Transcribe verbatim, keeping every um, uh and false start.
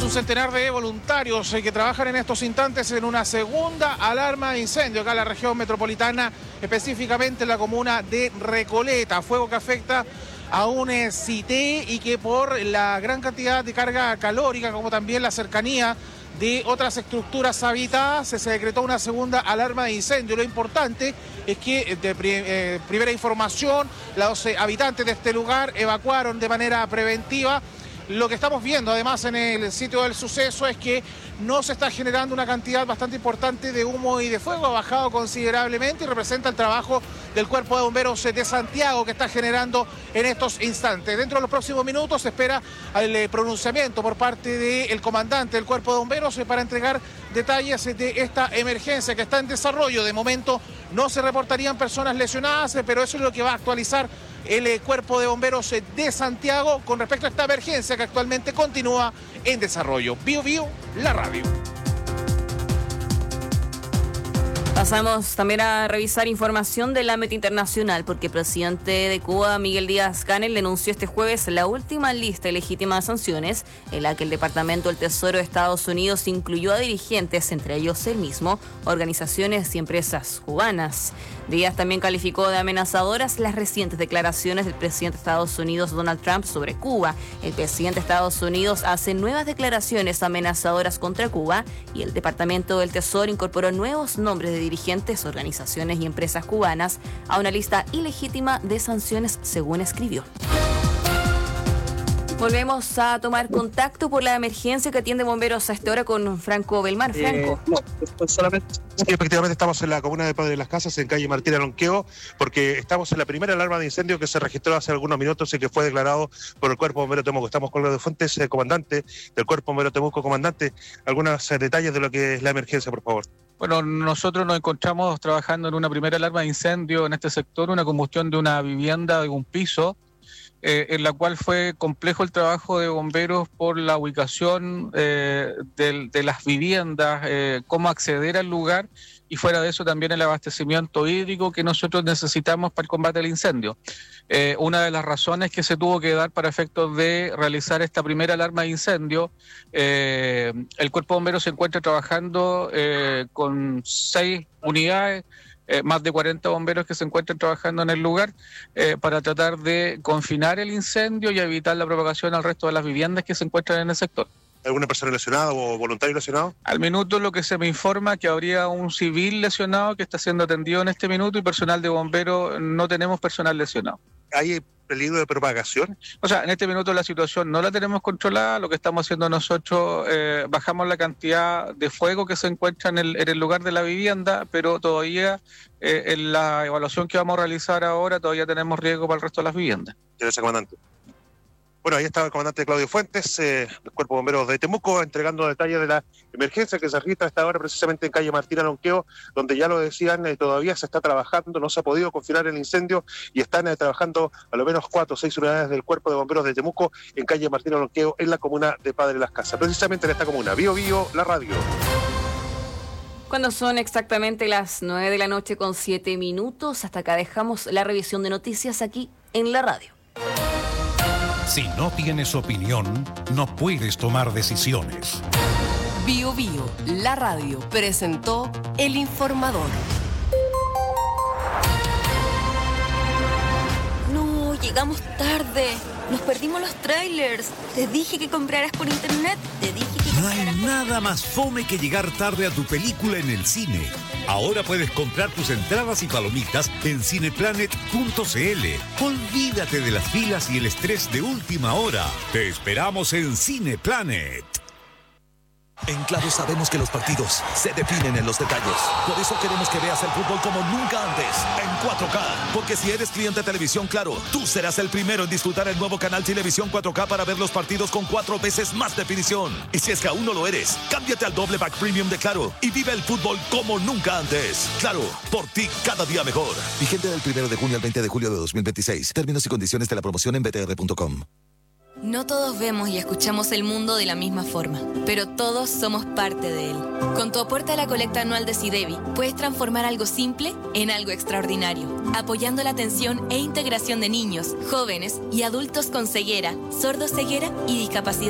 Un centenar de voluntarios que trabajan en estos instantes en una segunda alarma de incendio acá en la región metropolitana, específicamente en la comuna de Recoleta. Fuego que afecta a un CITE y que por la gran cantidad de carga calórica, como también la cercanía de otras estructuras habitadas, se decretó una segunda alarma de incendio. Lo importante es que de eh, primera información, los habitantes de este lugar evacuaron de manera preventiva. Lo que estamos viendo además en el sitio del suceso es que no se está generando una cantidad bastante importante de humo y de fuego, ha bajado considerablemente y representa el trabajo del Cuerpo de Bomberos de Santiago que está generando en estos instantes. Dentro de los próximos minutos se espera el pronunciamiento por parte del comandante del Cuerpo de Bomberos para entregar detalles de esta emergencia que está en desarrollo. De momento no se reportarían personas lesionadas, pero eso es lo que va a actualizar el Cuerpo de Bomberos de Santiago con respecto a esta emergencia que actualmente continúa en desarrollo. Bio Bio, la radio. Pasamos también a revisar información del ámbito internacional, porque el presidente de Cuba, Miguel Díaz-Canel, denunció este jueves la última lista ilegítima de sanciones, en la que el Departamento del Tesoro de Estados Unidos incluyó a dirigentes, entre ellos él mismo, organizaciones y empresas cubanas. Díaz también calificó de amenazadoras las recientes declaraciones del presidente de Estados Unidos, Donald Trump, sobre Cuba. El presidente de Estados Unidos hace nuevas declaraciones amenazadoras contra Cuba y el Departamento del Tesoro incorporó nuevos nombres de dirigentes, organizaciones y empresas cubanas a una lista ilegítima de sanciones, según escribió. Volvemos a tomar contacto por la emergencia que atiende bomberos a esta hora con Franco Belmar. Franco. Eh, no, pues solamente, sí, efectivamente estamos en la comuna de Padre de las Casas, en calle Martín Alonqueo, porque estamos en la primera alarma de incendio que se registró hace algunos minutos y que fue declarado por el Cuerpo Bombero Temuco. Estamos con Leo de Fuentes, eh, comandante del Cuerpo Bombero Temuco. Comandante, algunos eh, detalles de lo que es la emergencia, por favor. Bueno, nosotros nos encontramos trabajando en una primera alarma de incendio en este sector, una combustión de una vivienda de un piso, eh, en la cual fue complejo el trabajo de bomberos por la ubicación eh, de, de las viviendas, eh, cómo acceder al lugar y fuera de eso también el abastecimiento hídrico que nosotros necesitamos para el combate al incendio. Eh, una de las razones que se tuvo que dar para efectos de realizar esta primera alarma de incendio, eh, el Cuerpo de Bomberos se encuentra trabajando eh, con seis unidades, eh, más de cuarenta bomberos que se encuentran trabajando en el lugar eh, para tratar de confinar el incendio y evitar la propagación al resto de las viviendas que se encuentran en el sector. ¿Alguna persona lesionada o voluntario lesionado? Al minuto lo que se me informa que habría un civil lesionado que está siendo atendido en este minuto y personal de bomberos, no tenemos personal lesionado. ¿Hay peligro de propagación? O sea, en este minuto la situación no la tenemos controlada. Lo que estamos haciendo nosotros, eh, bajamos la cantidad de fuego que se encuentra en el, en el lugar de la vivienda, pero todavía eh, en la evaluación que vamos a realizar ahora todavía tenemos riesgo para el resto de las viviendas. Gracias, comandante. Bueno, ahí estaba el comandante Claudio Fuentes, eh, del Cuerpo de Bomberos de Temuco, entregando detalles de la emergencia que se registra a esta hora precisamente en calle Martín Alonqueo, donde ya lo decían, eh, todavía se está trabajando, no se ha podido confinar el incendio y están eh, trabajando a lo menos cuatro o seis unidades del Cuerpo de Bomberos de Temuco en calle Martín Alonqueo, en la comuna de Padre Las Casas, precisamente en esta comuna. Bio Bio, la radio. Cuando son exactamente las nueve de la noche con siete minutos, hasta acá dejamos la revisión de noticias aquí en la radio. Si no tienes opinión, no puedes tomar decisiones. Bio Bio, la radio, presentó El Informador. No, llegamos tarde. Nos perdimos los trailers. Te dije que compraras por internet. Te dije que No hay nada más fome que llegar tarde a tu película en el cine. Ahora puedes comprar tus entradas y palomitas en cineplanet punto c l. Olvídate de las filas y el estrés de última hora. Te esperamos en Cineplanet. En Claro sabemos que los partidos se definen en los detalles. Por eso queremos que veas el fútbol como nunca antes, en cuatro K. Porque si eres cliente de Televisión Claro, tú serás el primero en disfrutar el nuevo canal Televisión cuatro K para ver los partidos con cuatro veces más definición. Y si es que aún no lo eres, cámbiate al doble pack premium de Claro y vive el fútbol como nunca antes. Claro, por ti cada día mejor. Vigente del primero de junio al veinte de julio de dos mil veintiséis. Términos y condiciones de la promoción en b t r punto com. No todos vemos y escuchamos el mundo de la misma forma, pero todos somos parte de él. Con tu aporte a la colecta anual de SIDEBI, puedes transformar algo simple en algo extraordinario, apoyando la atención e integración de niños, jóvenes y adultos con ceguera, sordoceguera y discapacidad.